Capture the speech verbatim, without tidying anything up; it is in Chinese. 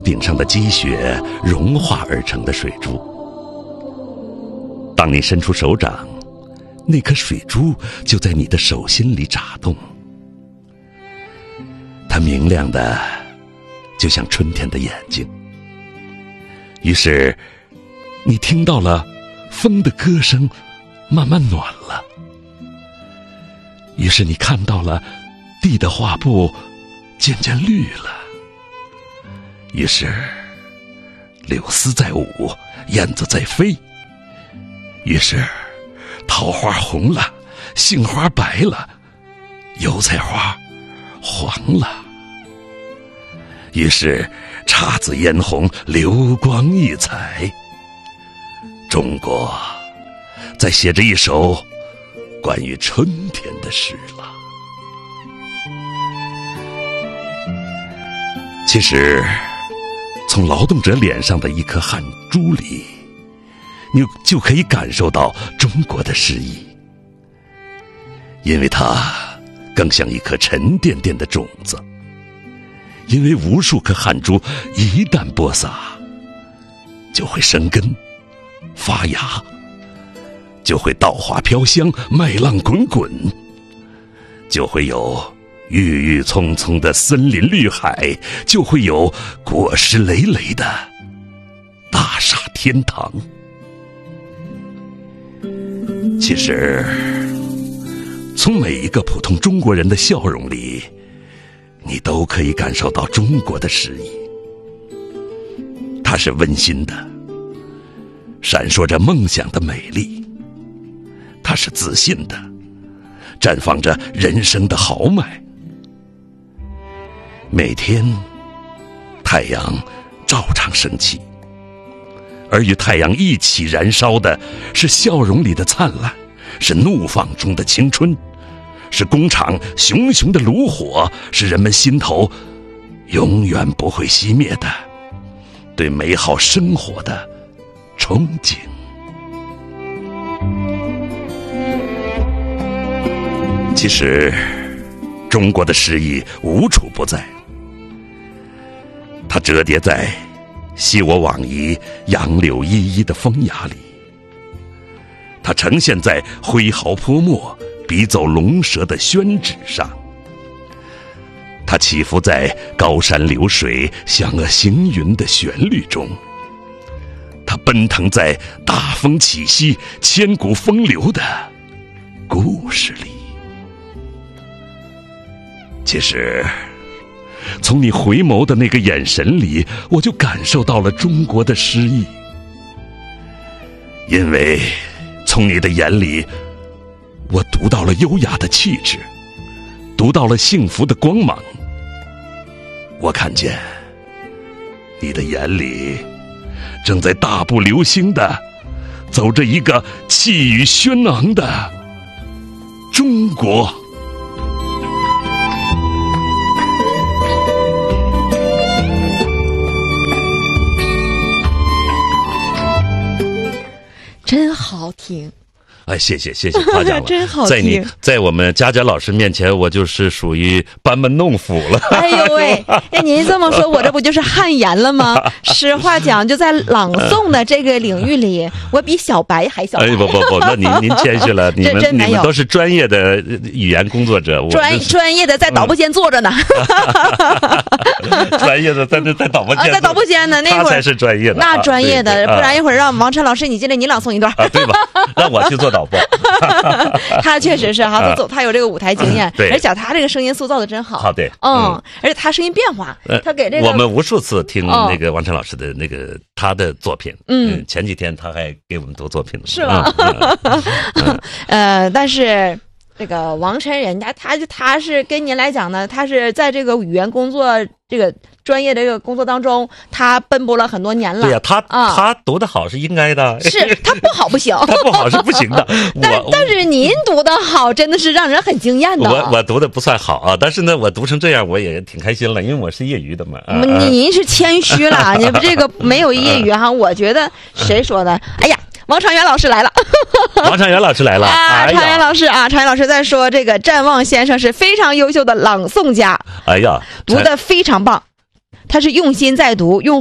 顶上的积雪融化而成的水珠。当你伸出手掌，那颗水珠就在你的手心里眨动，它明亮的就像春天的眼睛。于是你听到了风的歌声慢慢暖了，于是你看到了地的画布渐渐绿了，于是柳丝在舞，燕子在飞，于是桃花红了，杏花白了，油菜花黄了，于是姹紫嫣红，流光溢彩。中国在写着一首关于春天的诗了。其实从劳动者脸上的一颗汗珠里，你就可以感受到中国的诗意，因为它更像一颗沉甸甸的种子，因为无数颗汗珠一旦播撒，就会生根发芽，就会稻花飘香，麦浪滚滚，就会有郁郁葱葱的森林绿海，就会有果实累累的大厦天堂。其实从每一个普通中国人的笑容里，你都可以感受到中国的诗意。它是温馨的，闪烁着梦想的美丽，它是自信的，绽放着人生的豪迈。每天太阳照常升起，而与太阳一起燃烧的是笑容里的灿烂，是怒放中的青春，是工厂熊熊的炉火，是人们心头永远不会熄灭的对美好生活的憧憬。其实中国的诗意无处不在，它折叠在昔我往矣，杨柳依依的风雅里，它呈现在挥毫泼墨，笔走龙蛇的宣纸上，它起伏在高山流水，响遏行云的旋律中，它奔腾在大风起兮，千古风流的故事里。其实从你回眸的那个眼神里，我就感受到了中国的诗意，因为从你的眼里，我读到了优雅的气质，读到了幸福的光芒。我看见你的眼里正在大步流星地走着一个气宇轩昂的中国。 真好听， 哎，谢谢谢谢夸奖了， 真好听。 在你在我们佳佳老师面前，我就是属于班门弄斧了。 哎呦喂，那您这么说，我这不就是汗颜了吗？实话讲，就在朗诵的这个领域里，我比小白还小白。 哎，不不不，那您您谦虚了，你们你们都是专业的语言工作者， 专专业的在导播间坐着呢。 专业的在在导播间、啊， 在导播间呢，那会儿他才是专业的， 那专业的， 啊、 不然一会儿让王晨老师你进来，你朗诵一段， 啊、对吧？让我去做导播。 他确实是哈，他走他有这个舞台经验， 对， 而且他这个声音塑造的真好， 好对， 嗯，嗯而且他声音变化，他给这个我们无数次听那个王晨老师的那个他的作品，嗯，嗯前几天他还给我们读作品呢， 是吧？嗯嗯、呃，但是。这个王晨人家他就他是跟您来讲呢，他是在这个语言工作这个专业的这个工作当中，他奔波了很多年了。 对呀、啊，他、啊、他读的好是应该的， 是他不好不行， 他不好是不行的。 但但是您读的好，真的是让人很惊艳的。 我我读的不算好啊，但是呢，我读成这样我也挺开心了，因为我是业余的嘛。啊、 您是谦虚了，你这个没有业余哈，我觉得谁说的？哎呀。王长元老师来了， 王长元老师来了啊！长元老师啊，长元老师在说这个战望先生是非常优秀的朗诵家， 哎呀， 读得非常棒。 他是用心在读，用